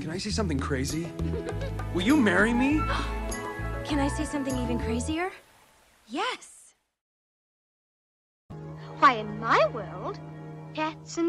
Can I say something crazy? Will you marry me? Can I say something even crazier? Yes. Why, in my world, cats and